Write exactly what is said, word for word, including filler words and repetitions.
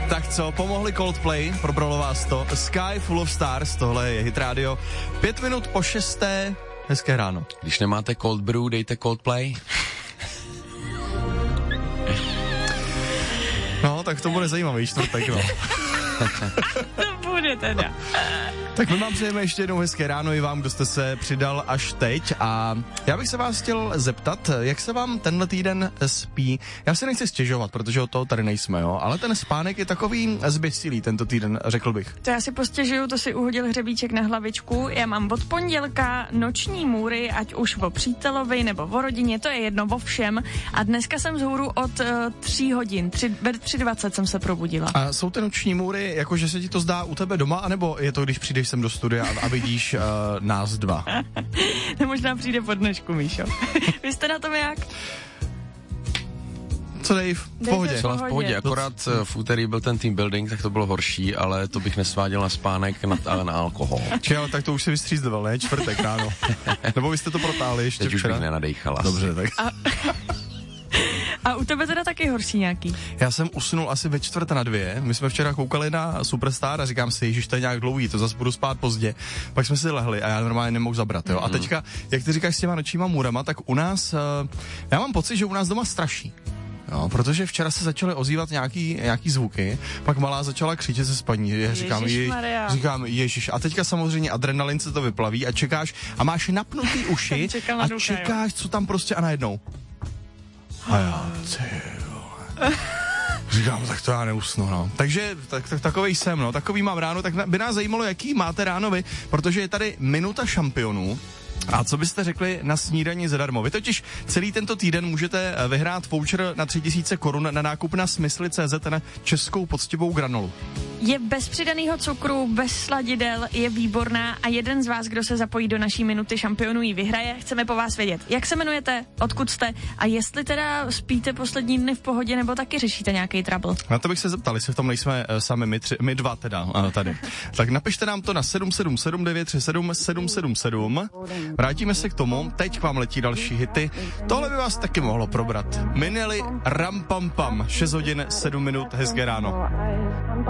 Tak co, pomohli Coldplay, probralo vás to. Sky Full of Stars, tohle je Hit Radio. Pět minut po šesté, hezké ráno. Když nemáte Cold Brew, dejte Coldplay. No, tak to bude zajímavý čtvrtek, no. To bude teda. Tak my vám přejeme ještě jednou hezké ráno i vám, kdo jste se přidal až teď, a já bych se vás chtěl zeptat, jak se vám tenhle týden spí. Já si nechci stěžovat, protože od toho tady nejsme, jo, ale ten spánek je takový zběsilý tento týden, řekl bych. To já si postěžuju, to si uhodil hřebíček na hlavičku. Já mám od pondělka noční můry, ať už o přítelovi nebo o rodině, to je jedno, o všem. A dneska jsem vzhůru od uh, tří hodin, tři, ve tři dvacet jsem se probudila. A jsou ty noční můry, jakože se ti to zdá u tebe doma, anebo je to, když přijdeš sem do studia a, a vidíš uh, nás dva? To možná přijde po dnešku, Míšo. Vy jste na tom jak? Co Dave? V pohodě. Celá v pohodě, akorát v úterý byl ten team building, tak to bylo horší, ale to bych nesváděl na spánek, na, na alkohol. Či, ale tak to už se vystřízlivel, ne? Čtvrtek ráno. Nebo vy jste to protáhli ještě Teď včera? Teď už bych nenadejchala. Dobře, tak. A, a u tebe teda taky horší nějaký? Já jsem usnul asi ve čtvrt na dvě. My jsme včera koukali na Superstar a říkám si, ježiš, to je nějak dlouhý, to zase budu spát pozdě. Pak jsme si lehli a já normálně nemohl zabrat, jo. Mm. A teďka, jak ty říkáš s těma nočníma můrama, tak u nás, uh, já mám pocit, že u nás doma straší. Jo, protože včera se začaly ozývat nějaký, nějaký zvuky, pak malá začala křičet ze spaní. Říkám, je, říkám, ježiš. A teďka samozřejmě adrenalin se to vyplaví a čekáš a máš napnutý uši a ducha, čekáš, jo. Co tam prostě a najednou. A já, ty vole. Říkám, tak to já neusnu, no. Takže tak, tak, takovej jsem, no. Takový mám ráno, tak by nás zajímalo, jaký máte ráno vy, protože je tady minuta šampionů. A co byste řekli na snídani zadarmo? Vy totiž celý tento týden můžete vyhrát voucher na tři tisíce korun na nákup na smysly tečka cé zet na českou poctivou granolu. Je bez přidaného cukru, bez sladidel, je výborná a jeden z vás, kdo se zapojí do naší minuty šampionů, ji vyhraje. Chceme po vás vědět, jak se jmenujete, odkud jste a jestli teda spíte poslední dny v pohodě nebo taky řešíte nějaký trouble. Na to bych se zeptal, jestli v tom nejsme uh, sami my, tři, my dva teda uh, tady. Tak napište nám to na sedm sedm sedm devět tři sedm sedm sedm sedm. Vrátíme se k tomu, teď k vám letí další hity. Tohle by vás taky mohlo probrat. Minelli, Ram Pam Pam, šest hodin sedm minut, hezké ráno.